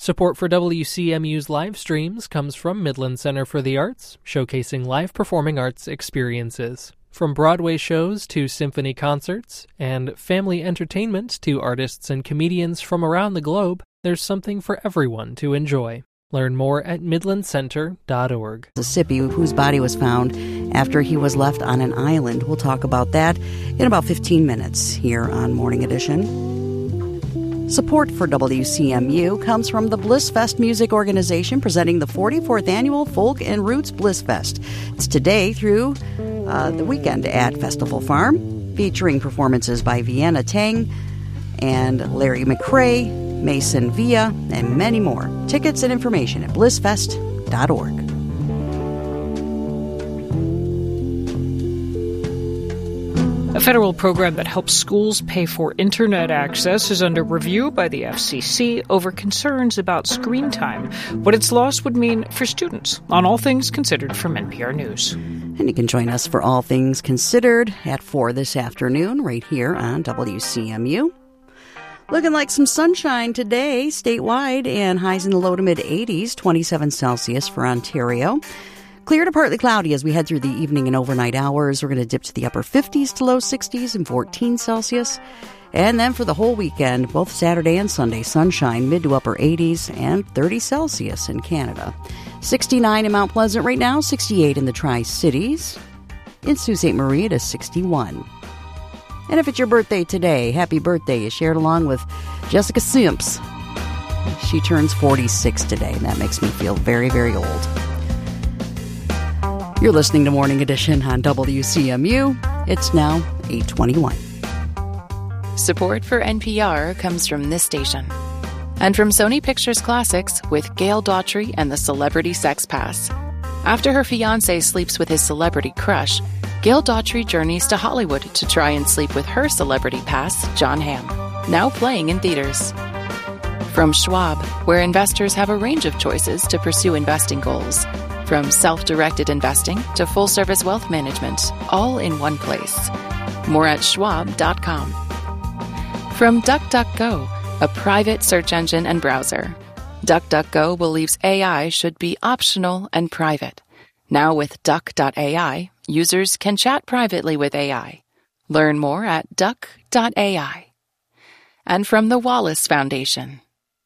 Support for WCMU's live streams comes from Midland Center for the Arts, showcasing live performing arts experiences. From Broadway shows to symphony concerts, and family entertainment to artists and comedians from around the globe, there's something for everyone to enjoy. Learn more at midlandcenter.org. Mississippi, whose body was found after he was left on an island. We'll talk about that in about 15 minutes here on Morning Edition. Support for WCMU comes from the Bliss Fest Music Organization, presenting the 44th Annual Folk and Roots Bliss Fest. It's today through the weekend at Festival Farm, featuring performances by Vienna Tang and Larry McRae, Mason Villa, and many more. Tickets and information at blissfest.org. A federal program that helps schools pay for internet access is under review by the FCC over concerns about screen time, what its loss would mean for students. On All Things Considered from NPR News. And you can join us for All Things Considered at 4 this afternoon right here on WCMU. Looking like some sunshine today statewide, and highs in the low to mid-80s, 27 Celsius for Ontario. Clear to partly cloudy as we head through the evening and overnight hours. We're going to dip to the upper 50s to low 60s and 14 Celsius. And then for the whole weekend, both Saturday and Sunday, sunshine, mid to upper 80s and 30 Celsius in Canada. 69 in Mount Pleasant right now, 68 in the Tri-Cities. In Sault Ste. Marie, it is 61. And if it's your birthday today, happy birthday. You shared along with Jessica Simps. She turns 46 today, and that makes me feel very, very old. You're listening to Morning Edition on WCMU. It's now 8:21. Support for NPR comes from this station. And from Sony Pictures Classics with Gail Daughtry and the Celebrity Sex Pass. After her fiancé sleeps with his celebrity crush, Gail Daughtry journeys to Hollywood to try and sleep with her celebrity pass, John Hamm. Now playing in theaters. From Schwab, where investors have a range of choices to pursue investing goals. From self-directed investing to full-service wealth management, all in one place. More at schwab.com. From DuckDuckGo, a private search engine and browser. DuckDuckGo believes AI should be optional and private. Now with Duck.ai, users can chat privately with AI. Learn more at Duck.ai. And from the Wallace Foundation.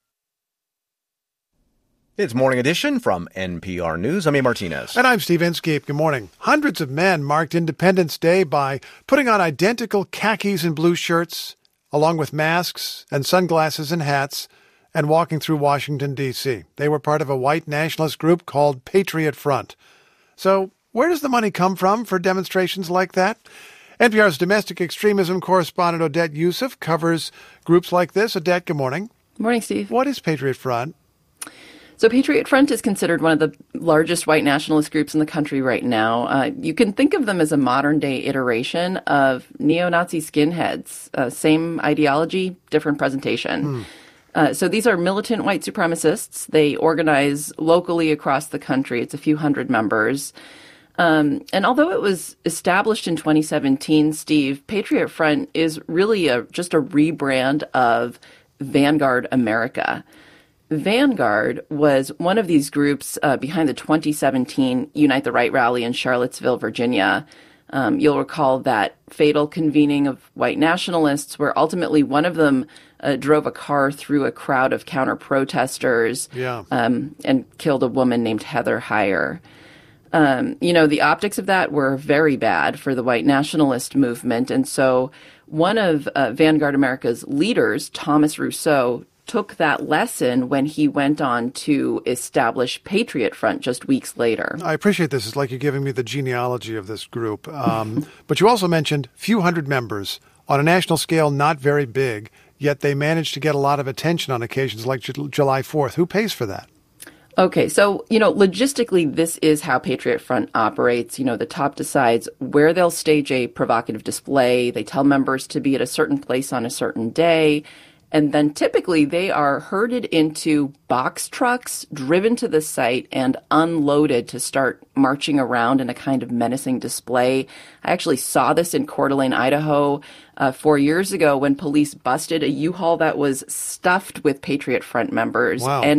It's Morning Edition from NPR News. I'm A. Martinez. And I'm Steve Inskeep. Good morning. Hundreds of men marked Independence Day by putting on identical khakis and blue shirts, along with masks and sunglasses and hats, and walking through Washington, D.C. They were part of a white nationalist group called Patriot Front. So where does the money come from for demonstrations like that? NPR's domestic extremism correspondent Odette Youssef covers groups like this. Odette, good morning. Good morning, Steve. What is Patriot Front? So Patriot Front is considered one of the largest white nationalist groups in the country right now. You can think of them as a modern-day iteration of neo-Nazi skinheads. Same ideology, different presentation. So these are militant white supremacists. They organize locally across the country. It's a few hundred members. And although it was established in 2017, Steve, Patriot Front is really just a rebrand of Vanguard America. Vanguard was one of these groups behind the 2017 Unite the Right rally in Charlottesville, Virginia. You'll recall that fatal convening of white nationalists where ultimately one of them drove a car through a crowd of counter-protesters and killed a woman named Heather Heyer. The optics of that were very bad for the white nationalist movement. And so one of Vanguard America's leaders, Thomas Rousseau, took that lesson when he went on to establish Patriot Front just weeks later. I appreciate this. It's like you're giving me the genealogy of this group. But you also mentioned few hundred members. On a national scale, not very big, yet they managed to get a lot of attention on occasions like July 4th. Who pays for that? Okay, so, logistically, this is how Patriot Front operates. The top decides where they'll stage a provocative display. They tell members to be at a certain place on a certain day. And then typically they are herded into box trucks, driven to the site, and unloaded to start marching around in a kind of menacing display. I actually saw this in Coeur d'Alene, Idaho, 4 years ago when police busted a U-Haul that was stuffed with Patriot Front members. Wow. And